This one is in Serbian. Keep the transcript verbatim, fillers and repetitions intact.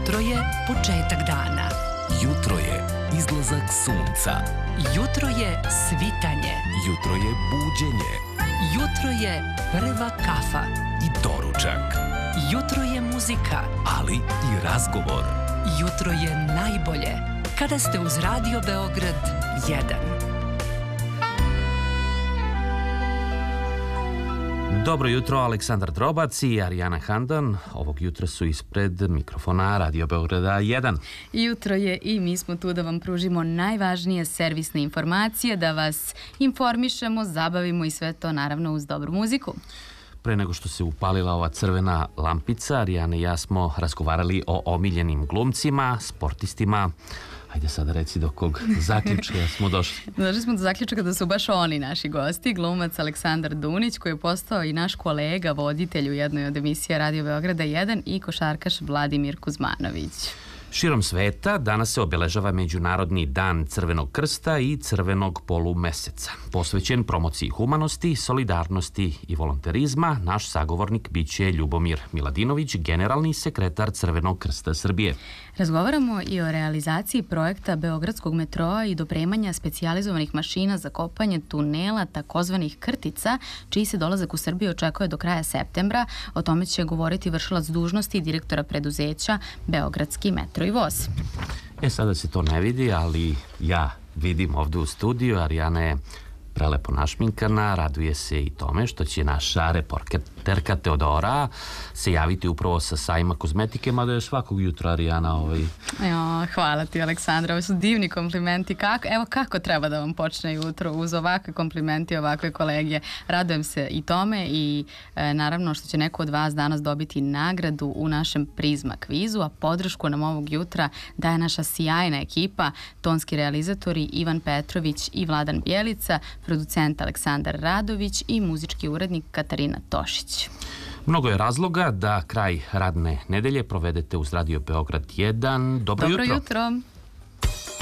Jutro je početak dana. Jutro je izlazak sunca. Jutro je svitanje. Jutro je buđenje. Jutro je prva kafa. I doručak. Jutro je muzika. Ali i razgovor. Jutro je najbolje kada ste uz Radio Beograd jedan. Dobro jutro, Aleksandar Drobac i Arijana Handan. Ovog jutra su ispred mikrofona Radio Beograda jedan. Jutro je i mi smo tu da vam pružimo najvažnije servisne informacije, da vas informišemo, zabavimo i sve to naravno uz dobru muziku. Pre nego što se upalila ova crvena lampica, Arijana i ja smo razgovarali o omiljenim glumcima, sportistima. Ajde sada reci do kog zaključka smo došli. Došli smo do zaključka da su baš oni naši gosti. Glumac Aleksandar Dunić, koji je postao i naš kolega, voditelj u jednoj od emisija Radio Beograda jedan, i košarkaš Vladimir Kuzmanović. Širom sveta danas se obeležava Međunarodni dan Crvenog krsta i Crvenog polumeseca. Posvećen promociji humanosti, solidarnosti i volonterizma, naš sagovornik biće Ljubomir Miladinović, generalni sekretar Crvenog krsta Srbije. Razgovaramo i o realizaciji projekta Beogradskog metroa i dopremanja specijalizovanih mašina za kopanje tunela, takozvanih krtica, čiji se dolazak u Srbiju očekuje do kraja septembra. O tome će govoriti vršilac dužnosti direktora preduzeća Beogradski metro i voz. E, sada se to ne vidi, ali ja vidim ovdje u studiju. Arijana je prelepo našminkana, raduje se i tome što će naša reporterka Teodora se javiti upravo sa sajma kozmetike, mada je svakog jutra Arijana ovaj... Jo, hvala ti, Aleksandra, ovo su divni komplimenti. Kako, evo kako treba da vam počne jutro uz ovakve komplimenti, ovakve kolegije. Radujem se i tome i e, naravno što će neko od vas danas dobiti nagradu u našem Prizma kvizu, a podršku nam ovog jutra daje naša sjajna ekipa, tonski realizatori Ivan Petrović i Vladan Bjelica, producent Aleksandar Radović i muzički urednik Katarina Tošić. Mnogo je razloga da kraj radne nedelje provedete uz Radio Beograd jedan. Dobro, Dobro jutro. jutro.